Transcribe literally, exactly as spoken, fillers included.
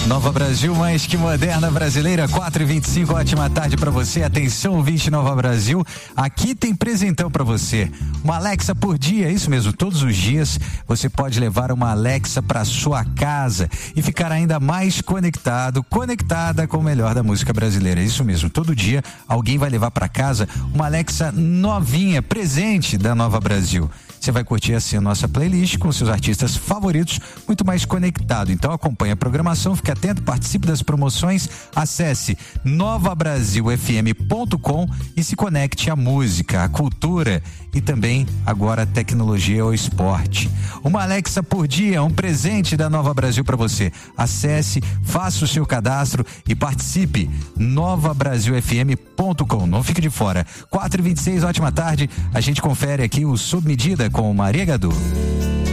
Nova Brasil, mais que moderna brasileira, quatro e vinte e cinco, ótima tarde pra você. Atenção, ouvinte Nova Brasil, aqui tem presentão pra você. Uma Alexa por dia, isso mesmo, todos os dias você pode levar uma Alexa pra sua casa e ficar ainda mais conectado, conectada com o melhor da música brasileira. Isso mesmo, todo dia alguém vai levar pra casa uma Alexa novinha, presente da Nova Brasil. Você vai curtir assim a nossa playlist com seus artistas favoritos, muito mais conectado. Então acompanhe a programação, fique atento, participe das promoções, acesse nova brasil f m ponto com e se conecte à música, à cultura e também agora a tecnologia ou esporte. Uma Alexa por dia, um presente da Nova Brasil para você. Acesse, faça o seu cadastro e participe. nova brasil f m ponto com. Não fique de fora. quatro e vinte e seis, ótima tarde. A gente confere aqui o Sob Medida com Maria Gadu.